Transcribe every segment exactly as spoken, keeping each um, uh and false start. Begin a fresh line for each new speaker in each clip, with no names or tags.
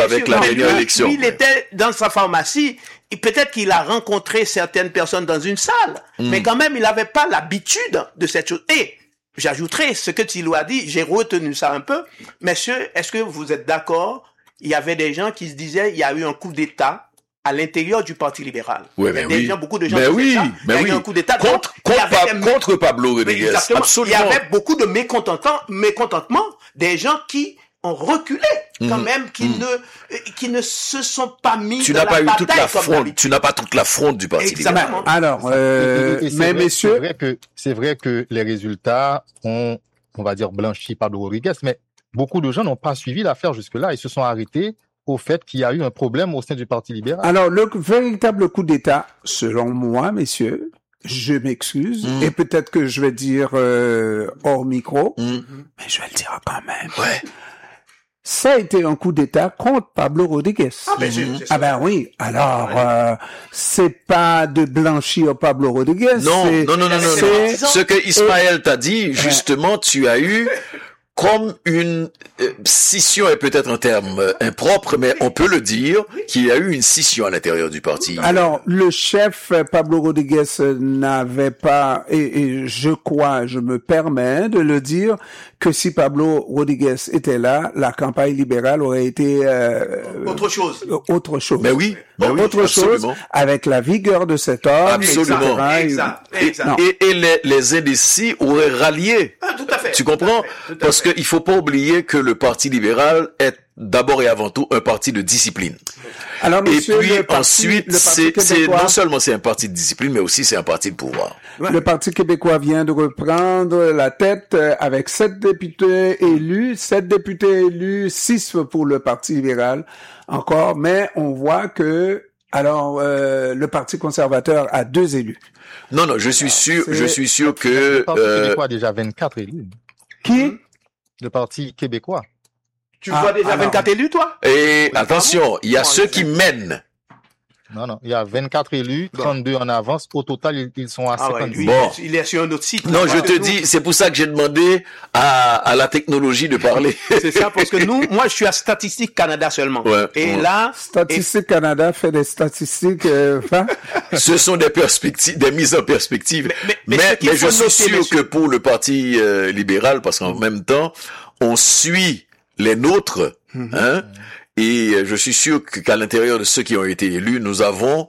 avec la dernière élection.
Lui, il était dans sa pharmacie, et peut-être qu'il a rencontré certaines personnes dans une salle, mm. mais quand même, il n'avait pas l'habitude de cette chose. Et j'ajouterai ce que Thilo a dit, j'ai retenu ça un peu. Messieurs, est-ce que vous êtes d'accord? Il y avait des gens qui se disaient, il y a eu un coup d'État à l'intérieur du Parti libéral.
Oui,
il y a
mais
des
oui.
gens, beaucoup de gens
mais
qui
oui,
ça.
Mais
il y a
oui.
eu un coup d'État
contre, contre, pa-
des...
contre Pablo Rodriguez.
Exactement.
Absolument.
Il y avait beaucoup de mécontentants, mécontentement, des gens qui ont reculé quand mmh. même, qui mmh. ne qui ne se sont pas mis
tu
dans
n'as
la
pas eu
bataille
toute la
comme
fronde, tu n'as pas toute la fronde du Parti libéral.
Alors, euh,
et, et, et
mais
vrai,
messieurs,
c'est vrai que c'est vrai que les résultats ont, on va dire, blanchi Pablo Rodriguez, mais beaucoup de gens n'ont pas suivi l'affaire jusque-là. Ils se sont arrêtés au fait qu'il y a eu un problème au sein du Parti libéral.
Alors, le véritable coup d'État, selon moi, messieurs, je m'excuse, mmh. et peut-être que je vais dire euh, hors micro, mmh. mais je vais le dire quand même.
Ouais.
Ça a été un coup d'État contre Pablo Rodriguez.
Ah ben, mmh.
ah ben oui. Alors, ouais. euh, c'est pas de blanchir Pablo Rodriguez.
Non,
c'est,
non, non, non, non, non. Ce que Ismaël t'a dit, justement, tu as eu comme une euh, scission est peut-être un terme euh, impropre, mais on peut le dire qu'il y a eu une scission à l'intérieur du parti.
Alors, le chef Pablo Rodriguez n'avait pas, et, et je crois, je me permets de le dire, que si Pablo Rodriguez était là, la campagne libérale aurait été euh,
autre chose.
Autre chose.
Mais oui, mais oui,
autre
absolument.
chose, avec la vigueur de cet homme.
Absolument.
Exact, exact.
Et, et, et les, les indécis auraient rallié.
Ah, tout à fait.
Tu comprends?
Tout à fait, tout à
Parce
fait.
qu'il faut pas oublier que le Parti libéral est d'abord et avant tout un parti de discipline.
Alors, monsieur,
et puis
le parti,
ensuite,
le parti
c'est, c'est
québécois,
non seulement c'est un parti de discipline, mais aussi c'est un parti de pouvoir.
Le Parti québécois vient de reprendre la tête avec sept députés élus, sept députés élus, six pour le Parti libéral encore, mais on voit que alors euh, le Parti conservateur a deux élus.
Non, non, je suis sûr,
c'est...
je suis sûr que
le Parti
euh...
québécois a déjà vingt-quatre élus.
Qui?
Le Parti québécois.
Tu
ah,
vois déjà
alors...
vingt-quatre élus, toi?
Et oui, attention, il y a non, ceux qui mènent.
Non, non, il y a vingt-quatre élus, trente-deux en avance. Au total, ils sont à cinquante.
Ah ouais, lui,
bon.
Il est sur un autre site.
Non, je te dis, c'est pour ça que j'ai demandé à, à la technologie de parler.
C'est ça, parce que nous, moi, je suis à Statistique Canada seulement.
Ouais,
et
ouais.
là...
Statistique et... Canada fait des statistiques... Euh, enfin...
Ce sont des perspectives, des mises en perspective.
Mais, mais, mais,
mais, mais je suis sûr
messieurs.
que pour le Parti euh, libéral, parce qu'en mmh. même temps, on suit les nôtres, mmh. hein, et je suis sûr que, qu'à l'intérieur de ceux qui ont été élus, nous avons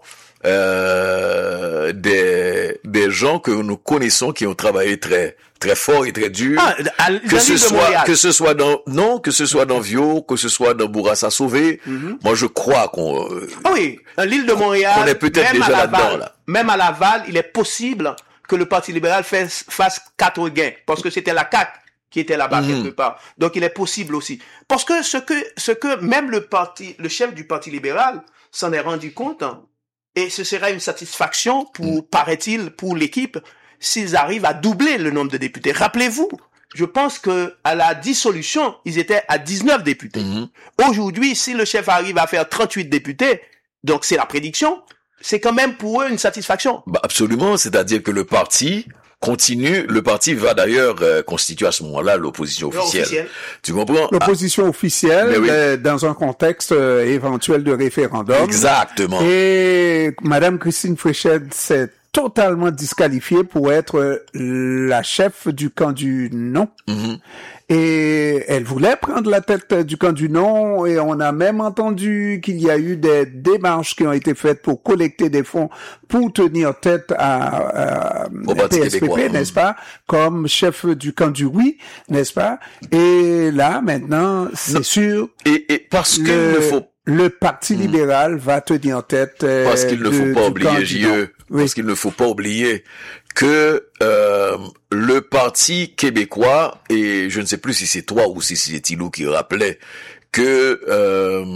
euh, des des gens que nous connaissons qui ont travaillé très très fort et très dur,
ah, à,
que ce soit que ce soit dans non que ce soit dans Vio, que ce soit dans Bourassa Sauvé. Mm-hmm. Moi, je crois qu'on euh,
oh oui, dans l'île de Montréal,
on est peut-être déjà
Laval,
là-dedans là.
Même à Laval, il est possible que le Parti libéral fasse, fasse quatre gains, parce que c'était la C A Q qui était là-bas mmh. quelque part. Donc, il est possible aussi. Parce que ce que, ce que même le parti, le chef du Parti libéral s'en est rendu compte, hein, et ce sera une satisfaction pour, mmh. paraît-il, pour l'équipe, s'ils arrivent à doubler le nombre de députés. Rappelez-vous, je pense que à la dissolution, ils étaient à dix-neuf députés. Mmh. Aujourd'hui, si le chef arrive à faire trente-huit députés, donc c'est la prédiction, c'est quand même pour eux une satisfaction.
Bah absolument, c'est-à-dire que le parti continue, le parti va d'ailleurs euh, constituer à ce moment-là l'opposition officielle. officielle. Tu comprends?
L'opposition ah. officielle oui. euh, dans un contexte euh, éventuel de référendum.
Exactement.
Et Madame Christine Fréchette s'est totalement disqualifiée pour être la chef du camp du non. Mm-hmm. Et elle voulait prendre la tête du camp du non, et on a même entendu qu'il y a eu des démarches qui ont été faites pour collecter des fonds pour tenir tête à, à P S P P, n'est-ce pas, comme chef du camp du oui, n'est-ce pas? Et là, maintenant, c'est non. sûr.
Et, et parce
le,
qu'il ne faut
le Parti libéral mmh. va tenir tête. Euh,
parce qu'il ne faut
de,
pas oublier, J E, oui. parce qu'il ne faut pas oublier que euh, le Parti québécois, et je ne sais plus si c'est toi ou si c'est Thilo qui rappelait, que euh,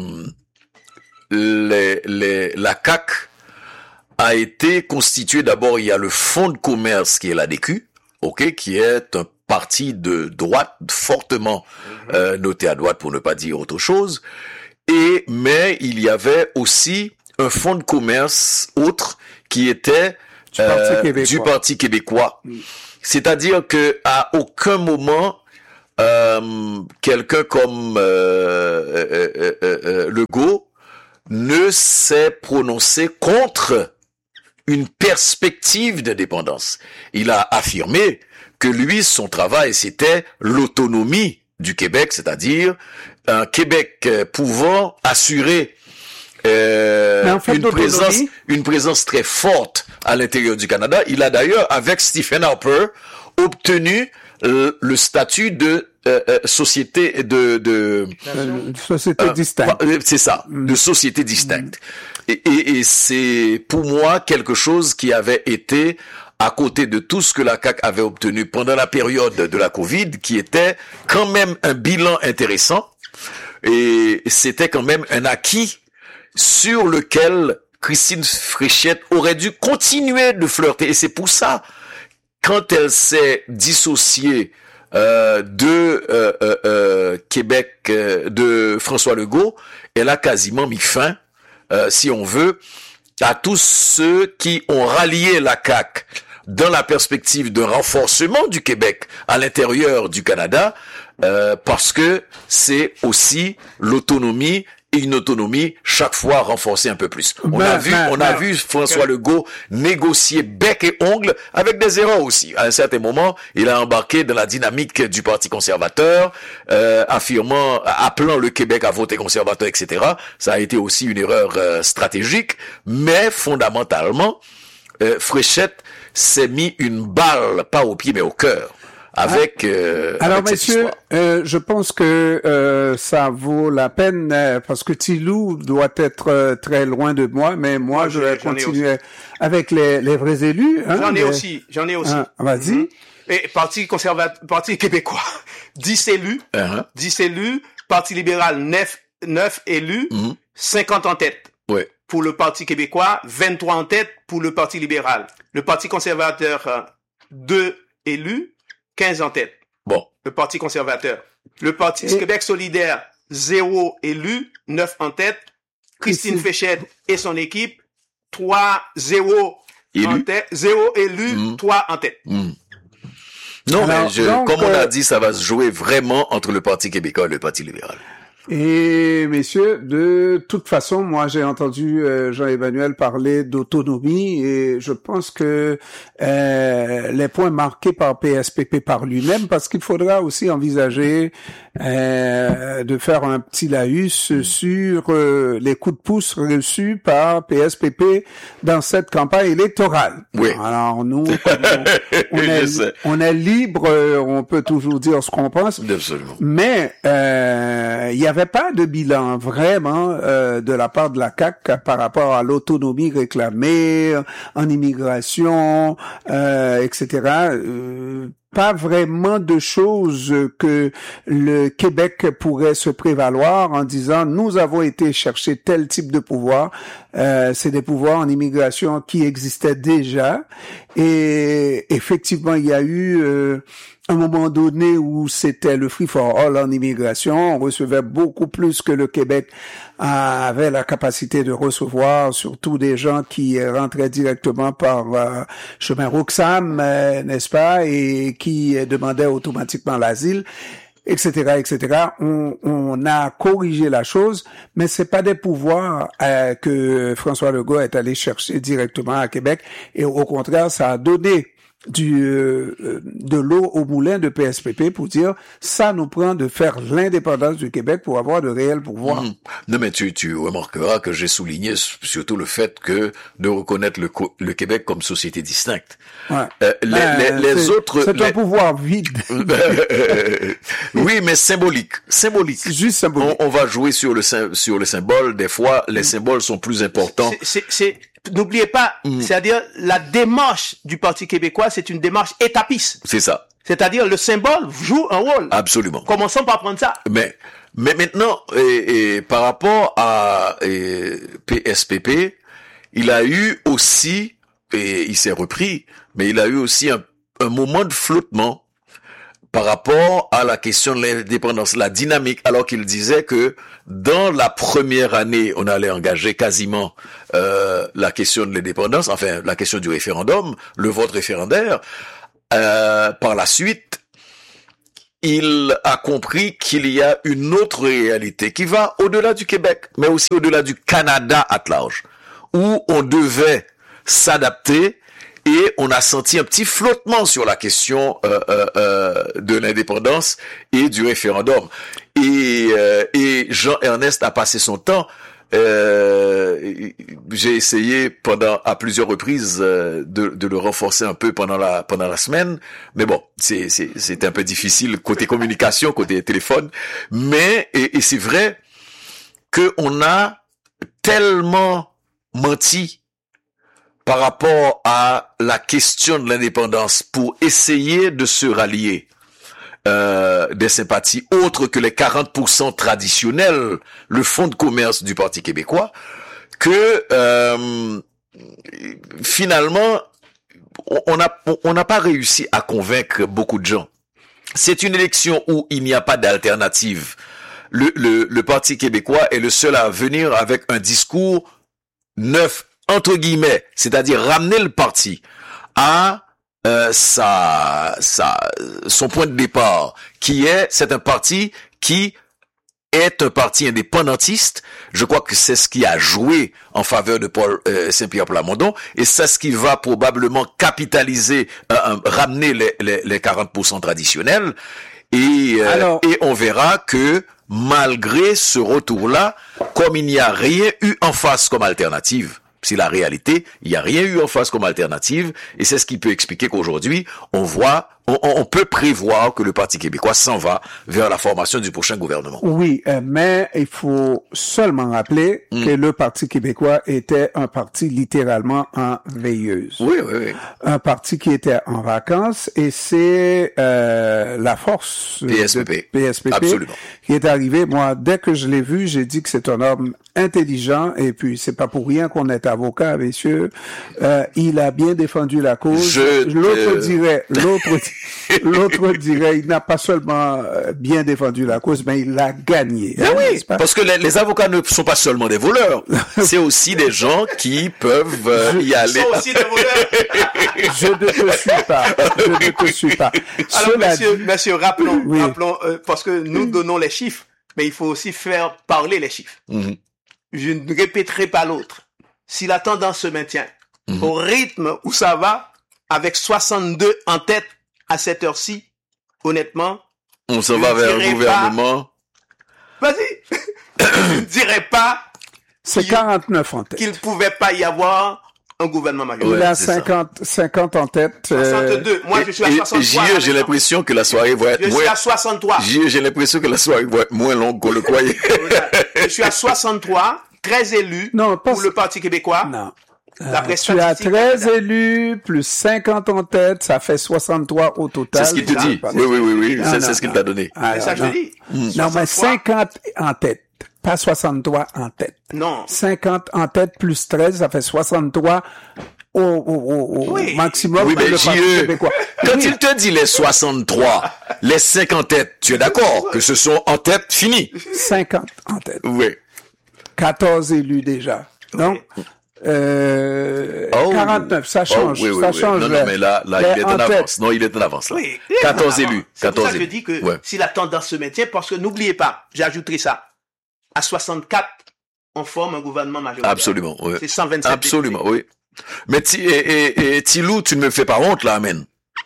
les, les, la C A Q a été constituée, d'abord il y a le Fonds de commerce qui est l'A D Q, ok, qui est un parti de droite fortement mm-hmm. euh, noté à droite pour ne pas dire autre chose, et mais il y avait aussi un fonds de commerce autre qui était
du Parti
euh,
québécois.
Du parti québécois. Mm. C'est-à-dire que à aucun moment euh, quelqu'un comme euh, euh, euh, euh, Legault ne s'est prononcé contre une perspective d'indépendance. Il a affirmé que lui, son travail, c'était l'autonomie du Québec, c'est-à-dire un Québec euh, pouvant assurer euh, en fait, une présence, une présence très forte à l'intérieur du Canada. Il a d'ailleurs, avec Stephen Harper, obtenu le, le statut de euh, euh, société de, de
euh, société euh, distincte.
C'est ça, mm. de société distincte. Mm. Et, et, et c'est pour moi quelque chose qui avait été à côté de tout ce que la C A Q avait obtenu pendant la période de la COVID, qui était quand même un bilan intéressant. Et c'était quand même un acquis sur lequel Christine Fréchette aurait dû continuer de flirter. Et c'est pour ça, quand elle s'est dissociée euh, de euh, euh, euh, Québec, euh, de François Legault, elle a quasiment mis fin, euh, si on veut, à tous ceux qui ont rallié la C A Q dans la perspective d'un renforcement du Québec à l'intérieur du Canada, euh, parce que c'est aussi l'autonomie et une autonomie chaque fois renforcée un peu plus. On ben, a vu, ben, on a ben, vu François ben, Legault négocier bec et ongle avec des erreurs aussi. À un certain moment, il a embarqué dans la dynamique du Parti conservateur, euh, affirmant, appelant le Québec à voter conservateur, et cetera. Ça a été aussi une erreur euh, stratégique, mais fondamentalement, euh, Fréchette s'est mis une balle, pas au pied mais au cœur. Avec, euh,
Alors,
avec
messieurs, euh, je pense que euh, ça vaut la peine euh, parce que Thilou doit être euh, très loin de moi, mais moi, moi je vais continuer avec les, les vrais élus.
Hein, j'en ai
les...
aussi, j'en ai aussi.
Ah, vas-y.
Mm-hmm. Et Parti conservateur, Parti québécois, dix élus, uh-huh. dix élus, Parti libéral, neuf, neuf élus, mm-hmm. cinquante en tête.
Ouais.
Pour le Parti québécois, vingt-trois en tête pour le Parti libéral. Le Parti conservateur, deux élus, quinze en tête.
Bon.
Le Parti conservateur. Le Parti et... Québec solidaire, zéro élu, neuf en tête. Christine Fréchette et son équipe, trois, zéro en tête. zéro élu, mmh. trois en tête.
Mmh. Non, Alors, mais je, donc, comme on a dit, ça va se jouer vraiment entre le Parti québécois et le Parti libéral.
Et messieurs, de toute façon, moi j'ai entendu euh, Jean-Emmanuel parler d'autonomie et je pense que euh, les points marqués par P S P P par lui-même, parce qu'il faudra aussi envisager euh, de faire un petit laïus sur euh, les coups de pouce reçus par P S P P dans cette campagne électorale.
Oui.
Alors nous, on, on, est, on est libre, on peut toujours dire ce qu'on pense.
Absolument.
Mais euh, il y avait pas de bilan vraiment euh, de la part de la C A Q par rapport à l'autonomie réclamée en immigration, euh, et cetera. Euh, pas vraiment de choses que le Québec pourrait se prévaloir en disant nous avons été chercher tel type de pouvoir. Euh, c'est des pouvoirs en immigration qui existaient déjà et effectivement il y a eu euh, un moment donné où c'était le free for all en immigration, on recevait beaucoup plus que le Québec avait la capacité de recevoir, surtout des gens qui rentraient directement par euh, chemin Roxham, euh, n'est-ce pas, et qui demandaient automatiquement l'asile, et cetera, et cetera. On, on a corrigé la chose, mais c'est pas des pouvoirs euh, que François Legault est allé chercher directement à Québec, et au contraire, ça a donné du euh, de l'eau au moulin de P S P P pour dire ça nous prend de faire l'indépendance du Québec pour avoir de réels pouvoirs. Mmh.
Non mais tu tu remarqueras que j'ai souligné surtout le fait que de reconnaître le le Québec comme société distincte.
Ouais.
Euh, les, ben, les, les
c'est,
autres
c'est
les...
un pouvoir vide.
Oui, mais symbolique, symbolique.
C'est juste symbolique.
On, on va jouer sur le sur le symbole. Des fois, les symboles sont plus importants.
C'est, c'est, c'est... N'oubliez pas, mmh. c'est-à-dire la démarche du Parti québécois, c'est une démarche étapiste.
C'est ça.
C'est-à-dire le symbole joue un rôle.
Absolument.
Commençons par prendre ça.
Mais mais maintenant, et, et, par rapport à et, P S P P, il a eu aussi, et il s'est repris, mais il a eu aussi un, un moment de flottement par rapport à la question de l'indépendance, la dynamique, alors qu'il disait que dans la première année, on allait engager quasiment euh, la question de l'indépendance, enfin la question du référendum, le vote référendaire. Euh, par la suite, il a compris qu'il y a une autre réalité qui va au-delà du Québec, mais aussi au-delà du Canada à large, où on devait s'adapter et on a senti un petit flottement sur la question euh, euh, euh, de l'indépendance et du référendum. Et, euh, et Jean-Ernest a passé son temps. Euh, j'ai essayé pendant à plusieurs reprises euh, de, de le renforcer un peu pendant la pendant la semaine, mais bon, c'est c'est c'est un peu difficile côté communication, côté téléphone. Mais et, et c'est vrai que on a tellement menti par rapport à la question de l'indépendance pour essayer de se rallier euh, des sympathies autres que les quarante pour cent traditionnels, le fonds de commerce du Parti québécois, que euh, finalement, on n'a on n'a pas réussi à convaincre beaucoup de gens. C'est une élection où il n'y a pas d'alternative. Le, le, le Parti québécois est le seul à venir avec un discours neuf, entre guillemets, c'est-à-dire ramener le parti à euh, sa, sa, son point de départ, qui est, c'est un parti qui est un parti indépendantiste. Je crois que c'est ce qui a joué en faveur de Paul euh, Saint-Pierre Plamondon, et c'est ce qui va probablement capitaliser, euh, euh, ramener les, les, les quarante pour cent traditionnels, et, euh, Alors... et on verra que malgré ce retour-là, comme il n'y a rien eu en face comme alternative, c'est la réalité, il n'y a rien eu en face comme alternative, et c'est ce qui peut expliquer qu'aujourd'hui, on voit, on, on peut prévoir que le Parti québécois s'en va vers la formation du prochain gouvernement.
Oui, euh, mais il faut seulement rappeler mm. que le Parti québécois était un parti littéralement en veilleuse.
Oui, oui, oui.
Un parti qui était en vacances, et c'est euh, la force
P S P P.
de P S P P
Absolument.
Qui est arrivé. Moi, dès que je l'ai vu, j'ai dit que c'est un homme intelligent, et puis c'est pas pour rien qu'on est avocat, messieurs. Euh, il a bien défendu la cause.
Je
l'autre
te...
dirait, l'autre, l'autre dirait, il n'a pas seulement bien défendu la cause, mais il l'a gagné.
Hein, oui, parce que les, les avocats ne sont pas seulement des voleurs, c'est aussi des gens qui peuvent euh,
je,
y aller.
Ils sont aussi des voleurs.
Je ne te suis pas. Je ne te suis pas.
Alors,
Cela
monsieur,
dit...
monsieur, rappelons,
oui.
rappelons, euh, parce que nous donnons les chiffres, mais il faut aussi faire parler les chiffres.
Mm-hmm.
Je ne répéterai pas l'autre. Si la tendance se maintient mmh. au rythme où ça va, avec soixante-deux en tête à cette heure-ci, honnêtement,
on s'en va vers un gouvernement.
Pas... Vas-y. Je ne dirais pas.
C'est quarante-neuf en tête.
Qu'il ne pouvait pas y avoir un gouvernement majoritaire.
Il a cinquante, cinquante en tête.
soixante-deux. Euh... Moi, je suis à soixante-trois.
J E, j'ai l'impression que la soirée va être
je
moins...
suis à soixante-trois.
J E, j'ai l'impression que la soirée va être moins longue qu'on le croyait.
Je suis à soixante-trois. treize élus non, pas... pour le Parti québécois.
Non.
D'après
tu as treize élus, plus cinquante en tête, ça fait soixante-trois au total.
C'est ce qu'il te dit. Oui, oui, oui, oui. C'est, c'est ce qu'il t'a donné.
C'est ça que je dis.
Mm. Non, mais cinquante en tête. Pas soixante-trois en tête.
Non.
cinquante en tête plus treize, ça fait soixante-trois au, au, au, au oui. maximum.
Oui, mais
le
J E, quand oui. il te dit les soixante-trois, les cinq en tête, tu es d'accord que ce sont en tête finis?
cinquante en tête.
Oui.
quatorze élus déjà. Donc, euh, oh, quarante-neuf, ça change,
oh, oui, oui,
ça
oui.
change.
Non, non, mais là, là, il est en, en avance. Non, il est en avance, là.
Oui,
quatorze élus.
C'est pour ça que je
élus.
dis que
ouais.
si la tendance se maintient, parce que n'oubliez pas, j'ajouterai ça, à soixante-quatre, on forme un gouvernement majoritaire.
Absolument, oui.
C'est cent vingt-sept.
Absolument, oui. Mais ti, et, et, et Tilou, tu ne me fais pas honte, là, amen.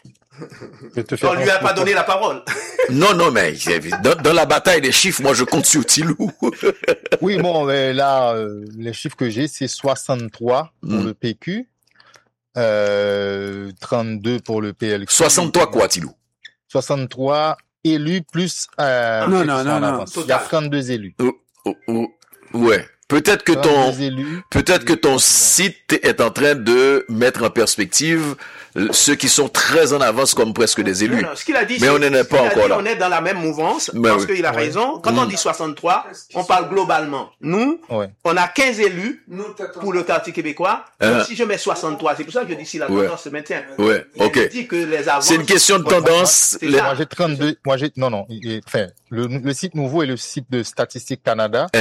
On lui a pas donné la parole.
Non, non, mais dans, dans la bataille des chiffres, moi, je compte sur Tilou.
Oui, bon, mais là, euh, les chiffres que j'ai, c'est soixante-trois pour mm. le P Q, euh, trente-deux pour le P L Q.
soixante-trois quoi, Tilou?
soixante-trois élus plus... Euh,
non, non, non, non.
Il y a trente-deux élus.
Oh, oh, oh, ouais. Peut-être que ton, peut-être que ton site est en train de mettre en perspective ceux qui sont très en avance comme presque des élus.
Non, non, ce qu'il a dit,
mais on n'en est pas encore
dit,
là.
On est dans la même mouvance,
ben
parce
oui.
qu'il a
ouais.
raison. Quand mmh. on dit soixante-trois, on parle globalement. Nous, ouais. on a quinze élus pour le Parti québécois. Donc, uh-huh. si je mets soixante-trois, c'est pour ça que je dis si la tendance ouais. se maintient.
Ouais, ok.
Je dis que les avances...
C'est une question de tendance.
Les... Moi, j'ai trente-deux, moi, j'ai, non, non, enfin, le, le site nouveau est le site de Statistique Canada.
Uh-huh.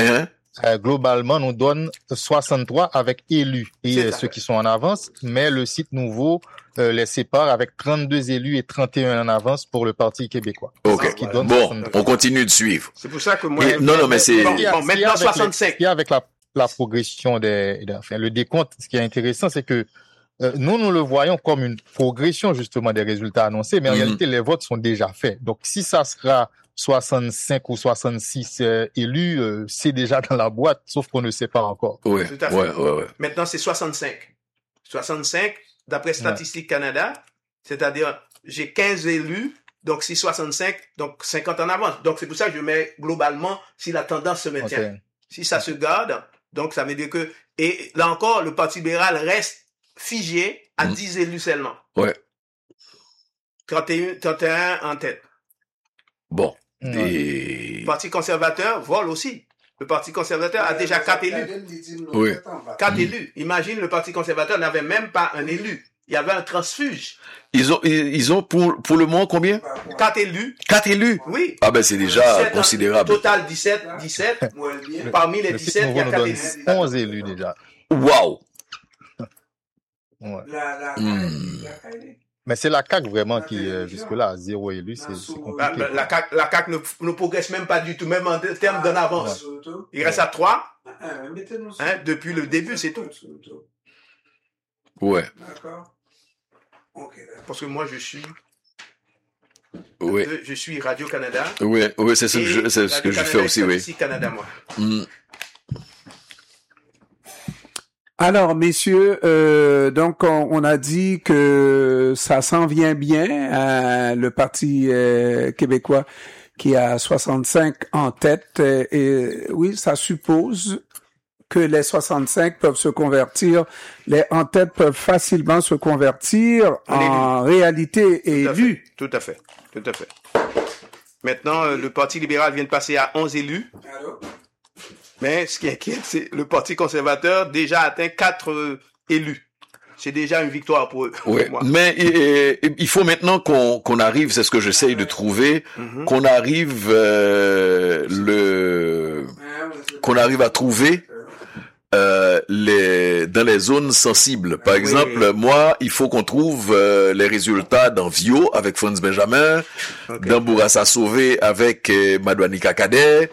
euh, globalement, nous donne soixante-trois avec élus et
C'est
euh,
ça,
ceux
ouais.
qui sont en avance, mais le site nouveau euh, les sépare avec trente-deux élus et trente et un en avance pour le Parti québécois.
Ok.
Ce qui donne
Bon,
soixante-trois.
on continue de suivre.
C'est pour ça que moi...
Et- non, non, mais c'est-
Bon,
ce qu'il y a-
bon,
ce qu'il y a
maintenant
avec les-
soixante-cinq.
Ce qu'il y a avec la, la progression des, des- enfin, le décompte, ce qui est intéressant, c'est que euh, nous, nous le voyons comme une progression justement des résultats annoncés, mais en
Mhm.
réalité, les votes sont déjà faits. Donc, si ça sera soixante-cinq ou soixante-six euh, élus, euh, c'est déjà dans la boîte, sauf qu'on ne sait pas encore.
Ouais,
Tout à fait.
ouais, ouais, ouais.
Maintenant, c'est soixante-cinq. soixante-cinq, d'après Statistique Canada, c'est-à-dire, j'ai quinze élus, donc c'est soixante-cinq, donc cinquante en avance. Donc, c'est pour ça que je mets globalement si la tendance se maintient.
Ok.
Si ça se garde, donc ça veut dire que... Et là encore, le Parti libéral reste figé à
Mm.
dix élus seulement.
Ouais.
trente et un, trente et un en tête.
Bon.
Ouais.
Et...
Le Parti conservateur vole aussi. Le Parti conservateur a déjà quatre élus.
Oui.
Quatre
Mm.
élus. Imagine, le Parti conservateur n'avait même pas un élu. Il y avait un transfuge.
Ils ont, ils ils ont pour, pour le moment combien?
Quatre élus.
Quatre élus.
Oui.
Ah ben c'est déjà
dix-sept en-
considérable.
Total dix-sept. dix-sept. Parmi les
Le site
dix-sept, il y
nouveau
a
nous
quatre
donne
élus.
onze élus déjà.
Waouh.
Ouais.
Hmm.
Mais c'est la C A Q vraiment qui, euh, jusque-là, zéro élu, c'est c'est
La,
compliqué.
la, la C A Q, la C A Q ne, ne progresse même pas du tout, même en termes d'en avance. Il reste à trois, hein, depuis le début, c'est tout.
Ouais.
D'accord. Ok.
Parce que moi, je suis,
Ouais.
de- je suis Radio-Canada.
Ouais, ouais, c'est ce que je, c'est ce que je fais aussi, oui.
Ici, Canada, moi.
Hmm.
Alors, messieurs, euh, donc on, on a dit que ça s'en vient bien, euh, le Parti euh, québécois qui a soixante-cinq en tête. Et, et oui, ça suppose que les soixante-cinq peuvent se convertir, les en tête peuvent facilement se convertir
En
en réalité
Tout à fait.
élus.
Tout à fait. Tout à fait. Maintenant, euh, le Parti libéral vient de passer à onze élus. Mais ce qui inquiète, c'est le Parti conservateur déjà atteint quatre euh, élus. C'est déjà une victoire pour eux.
Ouais.
pour moi.
Mais et- et- il faut maintenant qu'on qu'on arrive, c'est ce que j'essaye de trouver,
Mhm.
qu'on arrive euh, le qu'on arrive à trouver euh, les dans les zones sensibles. Par
Oui.
exemple, moi, il faut qu'on trouve euh, les résultats dans Vio avec Franz Benjamin,
Ok.
dans Bourassa Sauvé avec euh, Madouanika Cadet,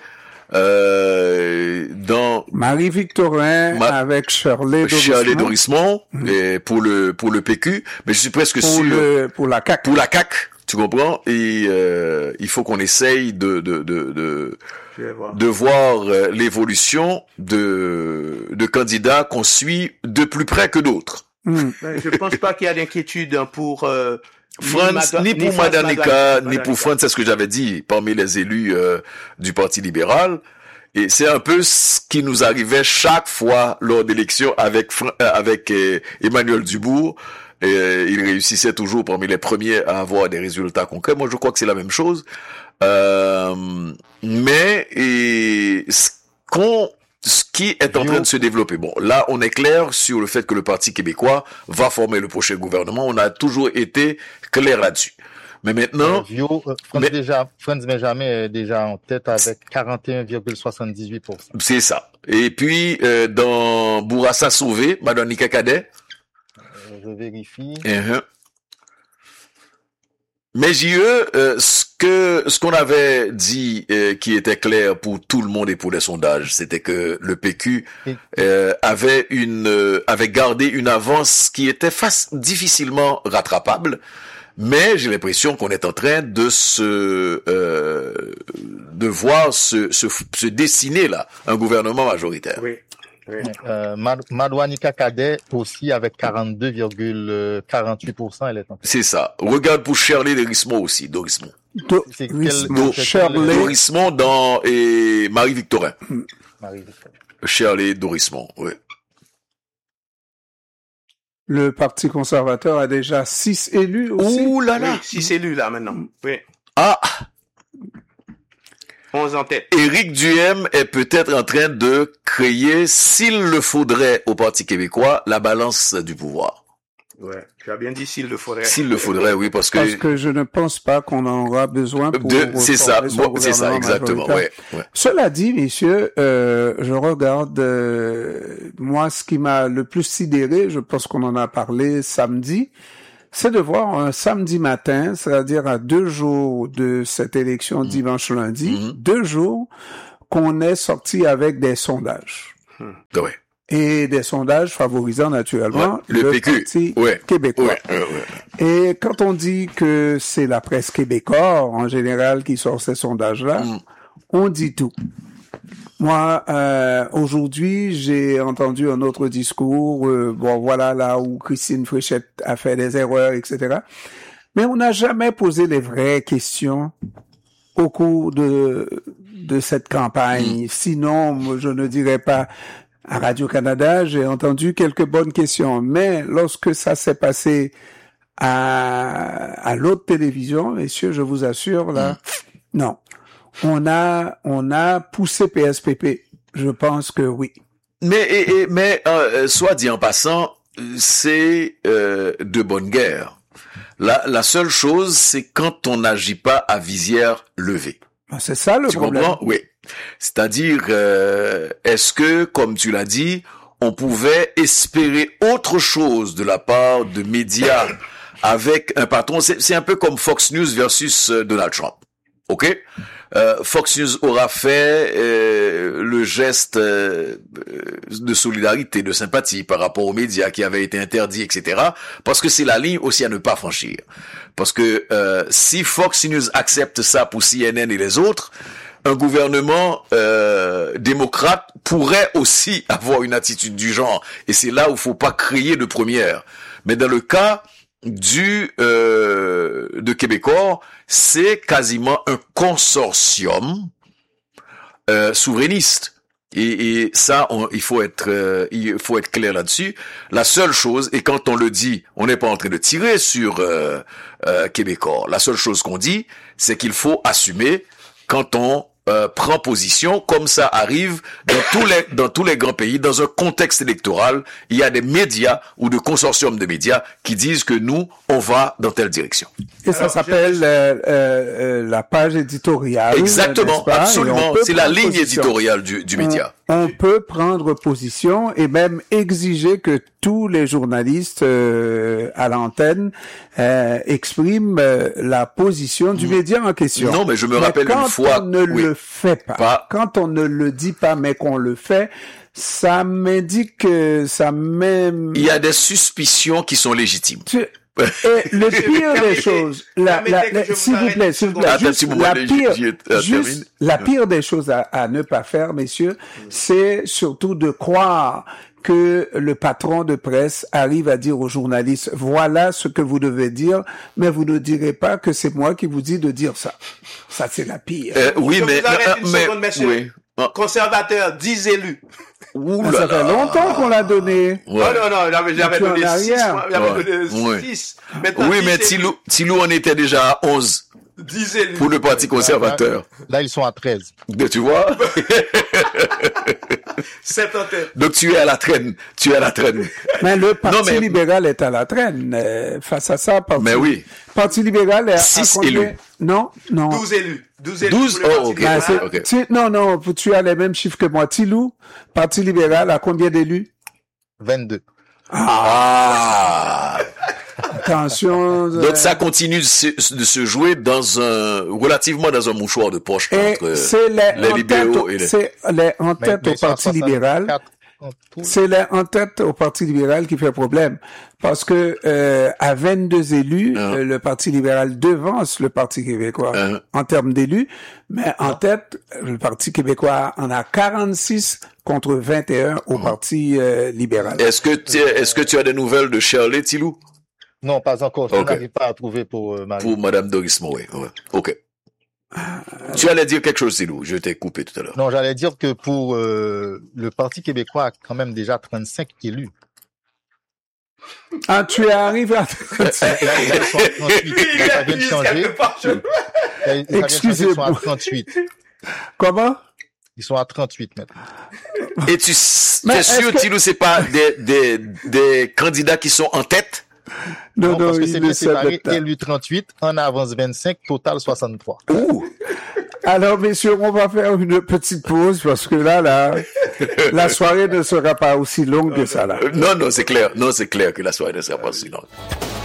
euh, dans
Marie-Victorin
Ma-
avec Shirley
Charles
Dorismont
Dorismont et pour le pour le P Q, mais je suis presque
pour
sûr
le pour la C A Q.
pour la C A Q, tu comprends? Et euh, il faut qu'on essaye de de de de,
Je vais voir.
de voir euh, l'évolution de de candidats qu'on suit de plus près que d'autres.
Hmm.
Ben, je pense pas qu'il y a d'inquiétude hein, pour euh,
Franz,
Mado-
ni pour
Franz
Madanika,
Madanika.
ni pour Franz, c'est ce que j'avais dit parmi les élus euh, du Parti libéral. Et c'est un peu ce qui nous arrivait chaque fois lors d'élections avec Fran- euh, avec euh, Emmanuel Dubourg. Et, euh, il réussissait toujours parmi les premiers à avoir des résultats concrets. Moi, je crois que c'est la même chose. Euh, mais et, ce qu'on ce qui est en train de se développer. Bon, là, on est clair sur le fait que le Parti québécois va former le prochain gouvernement. On a toujours été clair là-dessus. Mais maintenant,
Vio, euh, Franz,
mais-
déjà, Franz Benjamin est déjà en tête avec quarante et un virgule soixante-dix-huit pour cent.
c'est ça. Et puis, euh, dans Bourassa Sauvé, Madouanika Cadet,
Euh, Je vérifie.
uh-huh. Mais J E, euh, ce que ce qu'on avait dit euh, qui était clair pour tout le monde et pour les sondages, c'était que le P Q euh, avait une euh, avait gardé une avance qui était face, difficilement rattrapable. Mais j'ai l'impression qu'on est en train de se euh, de voir se, se se dessiner là un gouvernement majoritaire.
Oui. oui.
Euh, Mad- Madouanika Cadet aussi avec quarante-deux virgule quarante-huit pour cent, elle est en tête.
C'est ça. Regarde pour Shirley Dorismont aussi, Dorismont.
C'est quel-
Dorismont,
quel-
Shirley.
Dorismont dans et Marie-Victorin.
Marie-Victorin.
Shirley Dorismont, oui.
Le Parti conservateur a déjà six élus aussi.
Ouh là là.
Oui, six élus là maintenant. Oui.
Ah,
onze en tête.
Éric Duhem est peut-être en train de créer, s'il le faudrait au Parti québécois, la balance du pouvoir.
Ouais, tu as bien dit s'il le faudrait.
S'il le faudrait, oui, parce que...
Parce que je ne pense pas qu'on en aura besoin pour...
De, c'est ça, bon, c'est ça, exactement, ouais, ouais.
Cela dit, messieurs, euh, je regarde, euh, moi, ce qui m'a le plus sidéré, je pense qu'on en a parlé samedi, c'est de voir un samedi matin, c'est-à-dire à deux jours de cette élection mmh. dimanche-lundi, mmh. deux jours qu'on est sorti avec des sondages.
Mmh. Ouais.
Et des sondages favorisant naturellement
ouais, le, le P Q.
Parti
ouais.
québécois.
Ouais, ouais, ouais.
Et quand on dit que c'est la presse québécoise, en général, qui sort ces sondages-là, mmh. on dit tout. Moi, euh, aujourd'hui, j'ai entendu un autre discours, euh, bon, voilà, là où Christine Fréchette a fait des erreurs, et cetera. Mais on n'a jamais posé les vraies questions au cours de, de cette campagne. Mmh. Sinon, je ne dirais pas... À Radio-Canada, j'ai entendu quelques bonnes questions, mais lorsque ça s'est passé à, à l'autre télévision, messieurs, je vous assure, là, mmh. non. On a, on a poussé P S P P. Je pense que oui.
Mais, et, et, mais, euh, soit dit en passant, c'est euh, de bonne guerre. La, la seule chose, c'est quand on n'agit pas à visière levée.
C'est ça le
tu
problème.
Tu comprends? Oui. C'est-à-dire, euh, est-ce que, comme tu l'as dit, on pouvait espérer autre chose de la part de médias avec un patron? C'est, c'est un peu comme Fox News versus euh, Donald Trump. OK? Euh, Fox News aura fait euh, le geste euh, de solidarité, de sympathie par rapport aux médias qui avaient été interdits, et cetera. Parce que c'est la ligne aussi à ne pas franchir. Parce que euh, si Fox News accepte ça pour C N N et les autres, un gouvernement euh, démocrate pourrait aussi avoir une attitude du genre. Et c'est là où il faut pas crier de première. Mais dans le cas du euh, de Québécois, c'est quasiment un consortium euh, souverainiste. Et, et ça, on, il faut être, euh, il faut être clair là-dessus. La seule chose, et quand on le dit, on n'est pas en train de tirer sur euh, euh, Québécois. La seule chose qu'on dit, c'est qu'il faut assumer quand on euh, prend position, comme ça arrive dans tous les dans tous les grands pays, dans un contexte électoral, il y a des médias ou de consortiums de médias qui disent que nous, on va dans telle direction.
Et ça Alors, s'appelle euh, euh, la page éditoriale.
Exactement, absolument. C'est la ligne position. éditoriale du, du média.
On, on peut prendre position et même exiger que tous les journalistes euh, à l'antenne euh, expriment euh, la position du mmh. média en question.
Non, mais je me
mais
rappelle une fois...
Quand on ne
oui.
le fait pas, pas, quand on ne le dit pas, mais qu'on le fait, ça m'indique que ça même...
Il y a des suspicions qui sont légitimes.
Tu... Et le pire des choses, la, la, la, s'il vous plaît, s'il vous plaît, juste, la pire, juste, la pire des choses à, à ne pas faire, messieurs, c'est surtout de croire que le patron de presse arrive à dire aux journalistes, voilà ce que vous devez dire, mais vous ne direz pas que c'est moi qui vous dis de dire ça. Ça, c'est la pire.
Euh, oui,
Je
mais,
vous arrête une
mais,
seconde, messieurs.
Oui.
Conservateur, dix élus.
Ouh
ah,
là
ça
là.
fait longtemps qu'on l'a donné.
Ouais.
Oh non, non, j'avais, j'avais donné six. J'avais
ouais.
donné six. Maintenant,
oui, mais Tilou, Tilou, on était déjà à onze.
dix élus.
Pour le Parti conservateur.
Là, là, ils sont à treize.
Tu vois?
sept en tête.
Donc tu es à la traîne. Tu es à la traîne.
Mais le Parti
non, mais...
libéral est à la traîne. Euh, face à ça, Parti,
mais oui.
Parti libéral est
six
à
élus.
Non, non.
douze élus. douze élus.
douze Oh, ok.
Ben,
okay.
Tu, non, non, tu as les mêmes chiffres que moi. Tilou, Parti libéral, a combien d'élus?
vingt-deux.
Ah!
Attention.
Donc ça continue de se, de se jouer dans un relativement dans un mouchoir de poche
et
entre
c'est les,
les libéraux et les...
C'est les en tête mais, mais au Parti libéral. C'est les en tête au Parti libéral qui fait problème. Parce que euh, à vingt-deux élus, uh-huh. euh, le Parti libéral devance le Parti québécois uh-huh. en termes d'élus, mais en tête, le Parti québécois en a quarante-six contre vingt et un au uh-huh. Parti euh, libéral.
Est-ce que tu, est-ce que tu as des nouvelles de Shirley Tilou?
Non, pas encore. Je okay. n'arrive pas à trouver pour euh, Marie.
Pour Madame Doris Moé. Ouais. Ok. Euh... Tu allais dire quelque chose, Tilou. Je t'ai coupé tout à l'heure.
Non, j'allais dire que pour euh, le Parti québécois a quand même déjà trente-cinq élus.
Ah, tu es arrivé à...
trente-cinq. Là, ils sont à trente-huit. Là, ça vient de changer. Excusez-moi. Ils sont à trente-huit.
Comment?
Ils sont à trente-huit maintenant.
Et tu es sûr, que... Tilou, c'est pas des, des, des candidats qui sont en tête?
Non,
Non,
non,
parce que
il
c'est
ne
bien
sait
séparé,
pas.
élu trente-huit, en avance vingt-cinq, total soixante-trois.
Ouh.
Alors, messieurs, on va faire une petite pause parce que là, là, la soirée ne sera pas aussi longue que ça, là.
Non, non, c'est clair. Non, c'est clair que la soirée ne sera pas si longue.